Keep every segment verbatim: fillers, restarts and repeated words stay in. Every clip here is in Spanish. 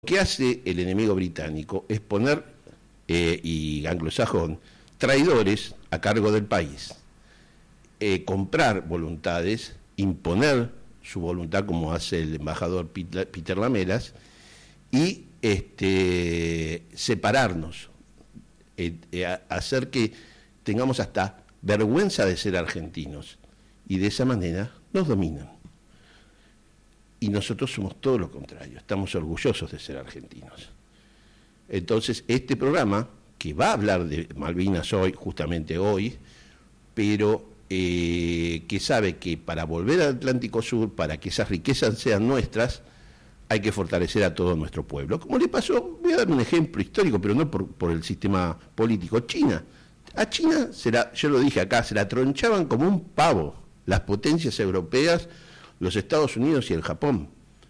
que hace el enemigo británico es poner, eh, y anglosajón, traidores a cargo del país, eh, comprar voluntades, imponer su voluntad como hace el embajador Peter Lamelas, y este, separarnos, eh, eh, hacer que tengamos hasta vergüenza de ser argentinos, y de esa manera nos dominan. Y nosotros somos todo lo contrario, estamos orgullosos de ser argentinos. Entonces, este programa, que va a hablar de Malvinas hoy, justamente hoy, pero eh, que sabe que para volver al Atlántico Sur, para que esas riquezas sean nuestras, hay que fortalecer a todo nuestro pueblo. Como le pasó, voy a dar un ejemplo histórico, pero no por, por el sistema político, China. A China, se la, yo lo dije acá, se la tronchaban como un pavo las potencias europeas, los Estados Unidos y el Japón.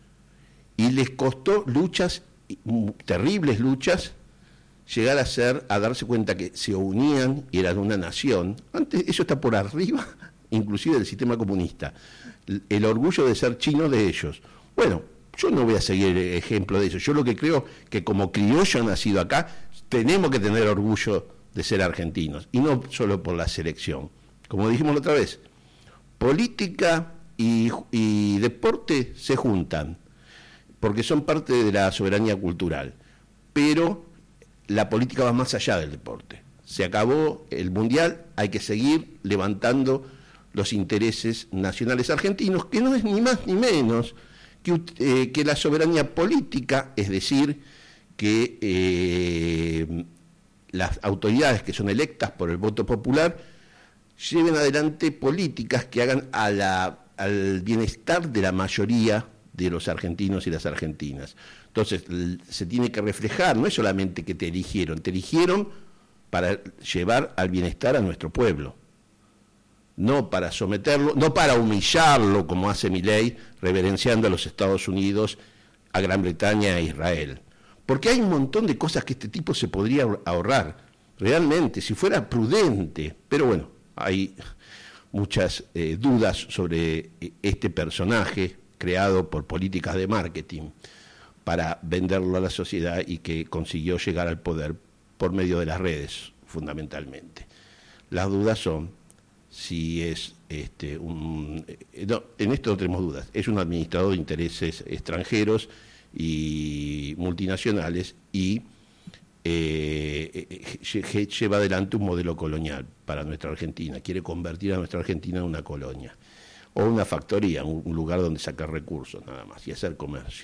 Y les costó luchas, terribles luchas, llegar a ser, a darse cuenta que se unían y eran una nación. Antes, eso está por arriba, inclusive del sistema comunista. El orgullo de ser chino de ellos. Bueno, yo no voy a seguir el ejemplo de eso. Yo lo que creo que como criollo nacido acá, tenemos que tener orgullo de ser argentinos. Y no solo por la selección. Como dijimos la otra vez, política y, y deporte se juntan, porque son parte de la soberanía cultural, pero la política va más allá del deporte. Se acabó el Mundial, hay que seguir levantando los intereses nacionales argentinos, que no es ni más ni menos que, eh, que la soberanía política, es decir, que eh, las autoridades que son electas por el voto popular lleven adelante políticas que hagan a la, al bienestar de la mayoría de los argentinos y las argentinas. Entonces, se tiene que reflejar, no es solamente que te eligieron, te eligieron para llevar al bienestar a nuestro pueblo, no para someterlo, no para humillarlo como hace Milei, reverenciando a los Estados Unidos, a Gran Bretaña e Israel. Porque hay un montón de cosas que este tipo se podría ahorrar, realmente, si fuera prudente, pero bueno, hay muchas eh, dudas sobre este personaje creado por políticas de marketing para venderlo a la sociedad y que consiguió llegar al poder por medio de las redes, fundamentalmente. Las dudas son si es este un... No, en esto no tenemos dudas, es un administrador de intereses extranjeros y multinacionales y Eh, eh, lleva adelante un modelo colonial para nuestra Argentina, quiere convertir a nuestra Argentina en una colonia o una factoría, un, un lugar donde sacar recursos nada más y hacer comercio.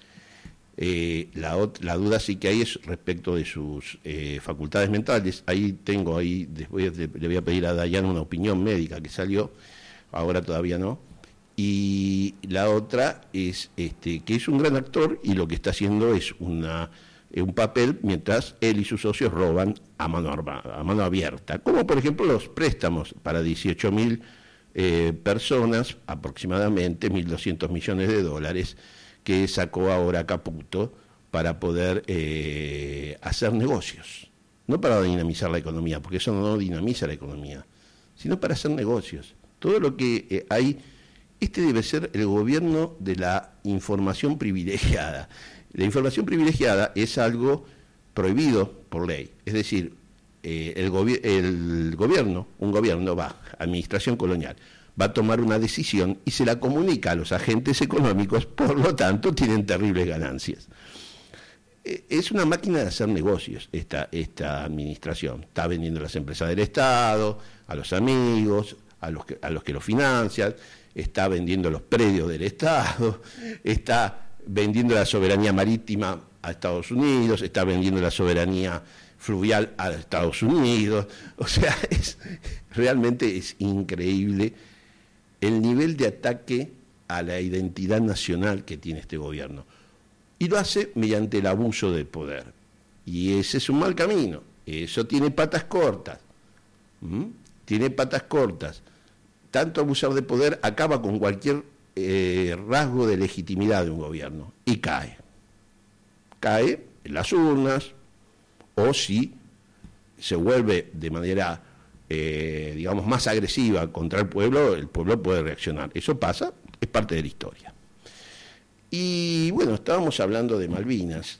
Eh, la, la duda sí que hay es respecto de sus eh, facultades mentales. Ahí tengo, ahí después le, le voy a pedir a Dayana una opinión médica que salió, ahora todavía no. Y la otra es este, que es un gran actor y lo que está haciendo es una un papel mientras él y sus socios roban a mano, a mano abierta, como por ejemplo los préstamos para dieciocho mil eh, personas, aproximadamente mil doscientos millones de dólares, que sacó ahora Caputo para poder eh, hacer negocios, no para dinamizar la economía, porque eso no dinamiza la economía, sino para hacer negocios. Todo lo que eh, hay, este debe ser el gobierno de la información privilegiada. La información privilegiada es algo prohibido por ley, es decir, eh, el, gobi- el gobierno, un gobierno va, administración colonial, va a tomar una decisión y se la comunica a los agentes económicos, por lo tanto tienen terribles ganancias. Eh, es una máquina de hacer negocios esta, esta administración, está vendiendo las empresas del Estado, a los amigos, a los que, a los que lo financian, está vendiendo los predios del Estado, está vendiendo la soberanía marítima a Estados Unidos, está vendiendo la soberanía fluvial a Estados Unidos, o sea, es, realmente es increíble el nivel de ataque a la identidad nacional que tiene este gobierno. Y lo hace mediante el abuso del poder. Y ese es un mal camino, eso tiene patas cortas, ¿Mm? tiene patas cortas. Tanto abusar de poder acaba con cualquier Eh, rasgo de legitimidad de un gobierno y cae cae en las urnas, o si se vuelve de manera eh, digamos más agresiva contra el pueblo, el pueblo puede reaccionar. Eso pasa, es parte de la historia. Y bueno, estábamos hablando de Malvinas.